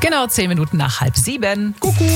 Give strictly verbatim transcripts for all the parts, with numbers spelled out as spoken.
Genau zehn Minuten nach halb sieben. Kuckuck.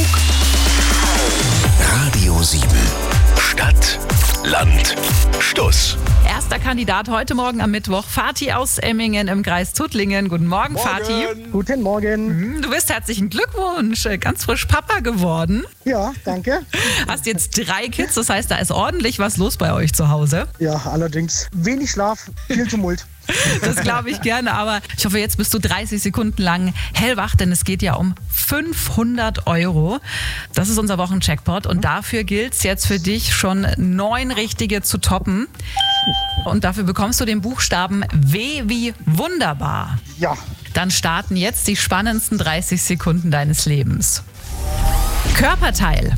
Radio sieben. Stadt, Land, Stuss. Erster Kandidat heute Morgen am Mittwoch. Fatih aus Emmingen im Kreis Tuttlingen. Guten Morgen, Morgen. Fatih. Guten Morgen. Du bist herzlichen Glückwunsch. Ganz frisch Papa geworden. Ja, danke. Hast jetzt drei Kids, das heißt, da ist ordentlich was los bei euch zu Hause. Ja, allerdings wenig Schlaf, viel Tumult. Das glaube ich gerne, aber ich hoffe, jetzt bist du dreißig Sekunden lang hellwach, denn es geht ja um fünfhundert Euro. Das ist unser Wochencheckpot und dafür gilt es jetzt für dich schon neun richtige zu toppen. Und dafür bekommst du den Buchstaben W wie wunderbar. Ja, Dann starten jetzt die spannendsten dreißig Sekunden deines Lebens. Körperteil,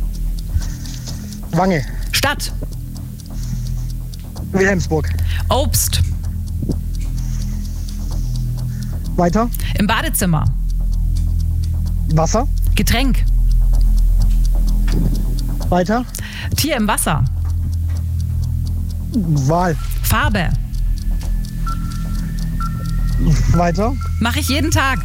Wange, Stadt, Wilhelmsburg. Obst, Weiter, im Badezimmer, Wasser. Getränk, Weiter, Tier im Wasser, Wal. Farbe, Weiter, mache ich jeden Tag.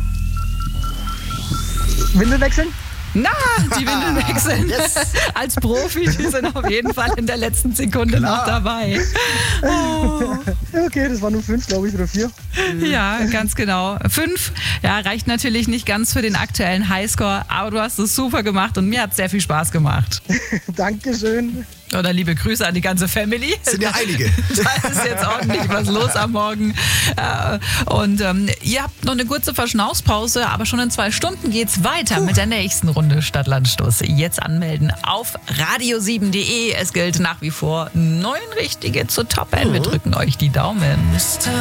Windel wechseln. Na, die Windeln wechseln. Als Profi, die sind auf jeden Fall in der letzten Sekunde noch dabei. Oh. Okay, das waren nur fünf, glaube ich, oder vier. Ja, ganz genau. Fünf, ja, reicht natürlich nicht ganz für den aktuellen Highscore, aber du hast es super gemacht und mir hat es sehr viel Spaß gemacht. Dankeschön. Oder liebe Grüße an die ganze Family. Sind ja einige. Da ist jetzt ordentlich was los am Morgen. Äh, Und ähm, ihr habt noch eine kurze Verschnaufspause, aber schon in zwei Stunden geht's weiter mit der nächsten Runde Stadt-Land-Stuss. Jetzt anmelden auf radio sieben punkt de. Es gilt nach wie vor neun richtige zu toppen. Wir drücken euch die Daumen.